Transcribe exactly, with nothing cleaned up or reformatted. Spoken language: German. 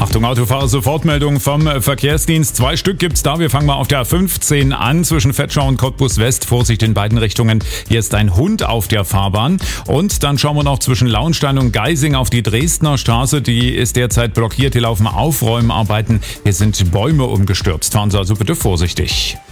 Achtung, Autofahrer, Sofortmeldung vom Verkehrsdienst. Zwei Stück gibt's da. Wir fangen mal auf der A fünfzehn an, zwischen Vetschau und Cottbus West. Vorsicht in beiden Richtungen. Hier ist ein Hund auf der Fahrbahn. Und dann schauen wir noch zwischen Lauenstein und Geising auf die Dresdner Straße. Die ist derzeit blockiert. Hier laufen Aufräumarbeiten. Hier sind Bäume umgestürzt. Fahren Sie also bitte vorsichtig.